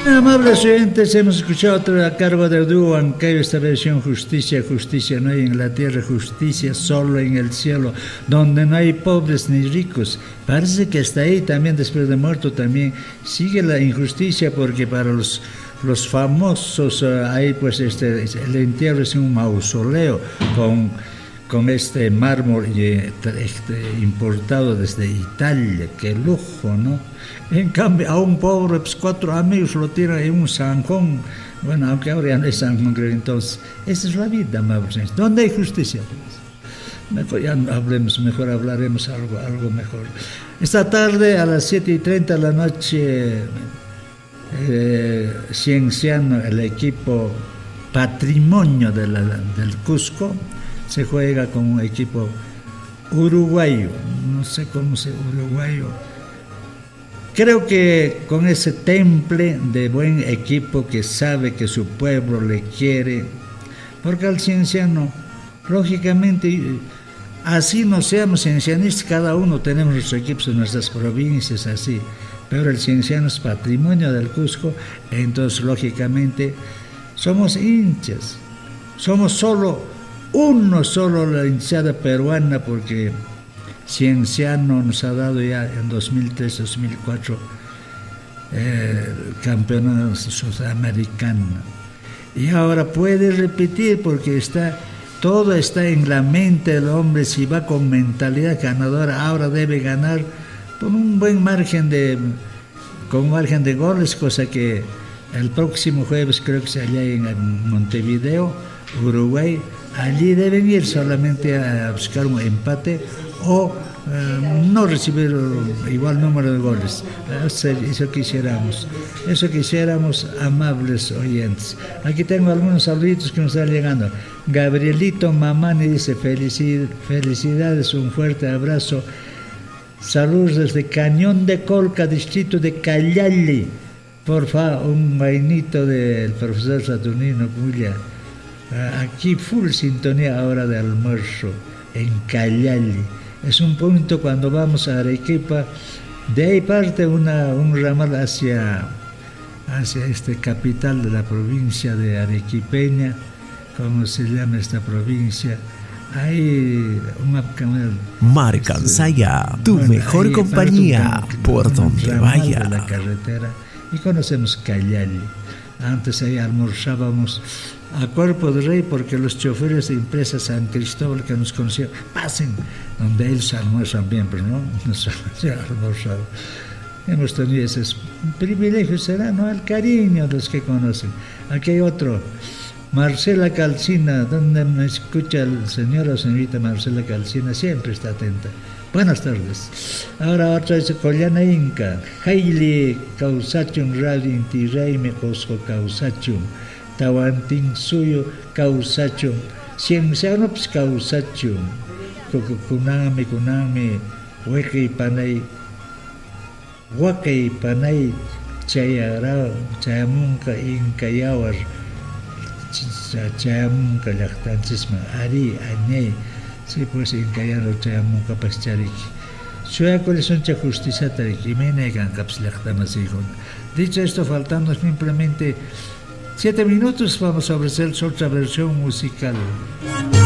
Amables oyentes, hemos escuchado a cargo de dúo Ancayo esta versión Justicia, justicia no hay en la tierra, justicia solo en el cielo, donde no hay pobres ni ricos. Parece que hasta ahí también, después de muerto, también sigue la injusticia, porque para los famosos ahí pues el entierro es un mausoleo con este mármol importado desde Italia, qué lujo, ¿no? En cambio, a un pobre, pues 4 amigos lo tiran en un zanjón. Bueno, aunque ahora ya no hay zanjón, creo. Entonces, esa es la vida, amables. ¿Dónde hay justicia? Mejor ya no hablemos, mejor hablaremos algo mejor. Esta tarde, a las 7:30 de la noche, Cienciano, el equipo patrimonio del Cusco, se juega con un equipo uruguayo, no sé cómo se uruguayo. Creo que con ese temple de buen equipo que sabe que su pueblo le quiere, porque al Cienciano, lógicamente, así no seamos ciencianistas, cada uno tenemos nuestros equipos en nuestras provincias, así, pero el Cienciano es patrimonio del Cusco, entonces lógicamente somos hinchas, somos uno solo la hinchada peruana, porque Cienciano nos ha dado ya en 2003, 2004 campeonato sudamericano, y ahora puede repetir, porque todo está en la mente del hombre. Si va con mentalidad ganadora, ahora debe ganar con un buen margen de goles, cosa que el próximo jueves, creo que se allá en Montevideo, Uruguay, allí deben ir solamente a buscar un empate o no recibir igual número de goles. Eso quisiéramos, amables oyentes. Aquí tengo algunos saluditos que nos están llegando. Gabrielito Mamani dice: felicidades, un fuerte abrazo. Saludos desde Cañón de Colca, distrito de Callali. Por favor, un vainito del profesor Saturnino Pulla. Aquí full sintonía ahora de almuerzo en Callali. Es un punto cuando vamos a Arequipa. De ahí parte un ramal hacia capital de la provincia de Arequipeña. ¿Cómo se llama esta provincia? Ahí Marcansaya, tu mejor compañía por donde vaya. De la carretera, y conocemos Callali. Antes ahí almorzábamos a Cuerpo de Rey, porque los choferes de empresa San Cristóbal que nos conocían, pasen, donde ellos almuerzan bien, pero no nos almorzado. Hemos tenido ese privilegio, será, ¿no? El cariño de los que conocen. Aquí hay otro, Marcela Calcina, donde me escucha el señor o señorita Marcela Calcina, siempre está atenta. Buenas tardes. Ahora otra es Collana Inca, Haile Causachum Radin Tirreime Cosco Causachum, Tawantin Suyo Causachum, Ciencianops Causachum, Kunami, Hueque Panay, Chayarao, Chayamunca Inca Yawar, Chayamunca Lactancisma, Ari, Añey. Sí, pues en Cayaro Chayamunca Paschariki. Suya corazón cha justicia tariki, me negan capslactamas hijos. Dicho esto, faltando simplemente 7 minutos, vamos a ofrecer otra versión musical.